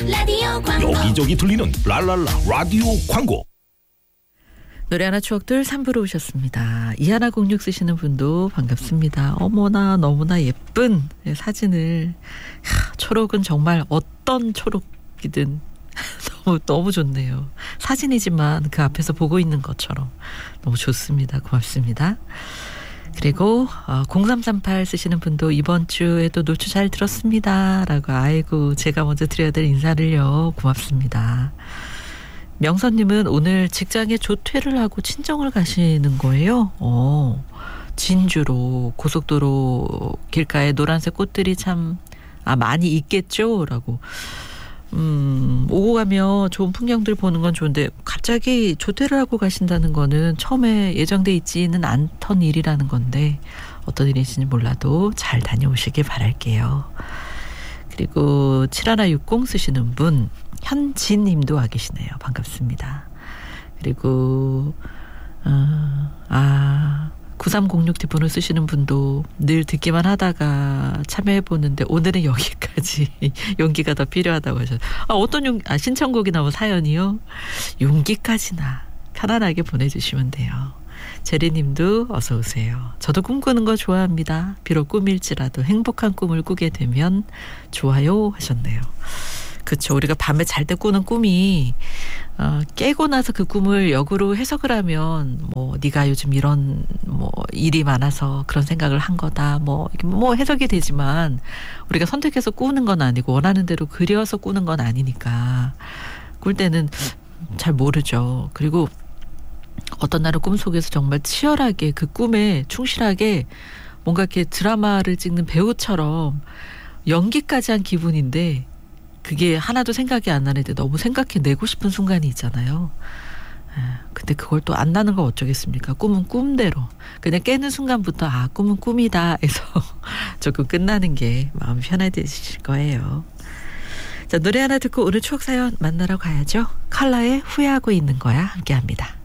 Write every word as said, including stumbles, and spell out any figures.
라디오 광고. 여기저기 들리는 랄랄라 라디오 광고. 노래 하나 추억들 삼 부로 오셨습니다. 이하나공육 쓰시는 분도 반갑습니다. 어머나 너무나 예쁜 사진을, 하, 초록은 정말 어떤 초록이든 너무 너무 좋네요. 사진이지만 그 앞에서 보고 있는 것처럼 너무 좋습니다. 고맙습니다. 그리고 어, 공삼삼팔 쓰시는 분도 이번 주에도 노출 잘 들었습니다 라고, 아이고 제가 먼저 드려야 될 인사를요. 고맙습니다. 명선님은 오늘 직장에 조퇴를 하고 친정을 가시는 거예요. 어, 진주로 고속도로 길가에 노란색 꽃들이 참 아, 많이 있겠죠 라고. 음, 오고 가며 좋은 풍경들 보는 건 좋은데 갑자기 조퇴를 하고 가신다는 거는 처음에 예정돼 있지는 않던 일이라는 건데 어떤 일인지 몰라도 잘 다녀오시길 바랄게요. 그리고 칠일육공 쓰시는 분 현진 님도 와 계시네요. 반갑습니다. 그리고 어, 아 구삼공육 티폰을 쓰시는 분도 늘 듣기만 하다가 참여해보는데 오늘은 여기까지 용기가 더 필요하다고 하셨어요. 아, 어떤 용, 아, 신청곡이나 뭐 사연이요? 용기까지나 편안하게 보내주시면 돼요. 제리님도 어서 오세요. 저도 꿈꾸는 거 좋아합니다. 비록 꿈일지라도 행복한 꿈을 꾸게 되면 좋아요 하셨네요. 그렇죠. 우리가 밤에 잘 때 꾸는 꿈이 어, 깨고 나서 그 꿈을 역으로 해석을 하면 뭐 네가 요즘 이런 뭐 일이 많아서 그런 생각을 한 거다. 뭐, 뭐 해석이 되지만 우리가 선택해서 꾸는 건 아니고 원하는 대로 그려서 꾸는 건 아니니까 꿀 때는 잘 모르죠. 그리고 어떤 날은 꿈속에서 정말 치열하게 그 꿈에 충실하게 뭔가 이렇게 드라마를 찍는 배우처럼 연기까지 한 기분인데 그게 하나도 생각이 안 나는데 너무 생각해내고 싶은 순간이 있잖아요. 근데 그걸 또 안 나는 건 어쩌겠습니까? 꿈은 꿈대로. 그냥 깨는 순간부터 아 꿈은 꿈이다 해서 조금 끝나는 게 마음이 편해지실 거예요. 자, 노래 하나 듣고 오늘 추억 사연 만나러 가야죠. 컬러의 후회하고 있는 거야 함께합니다.